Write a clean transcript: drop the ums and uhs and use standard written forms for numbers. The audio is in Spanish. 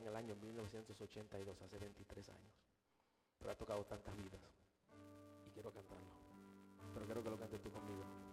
en el año 1982, hace 23 años. Pero ha tocado tantas vidas y quiero cantarlo. Pero quiero que lo cantes tú conmigo.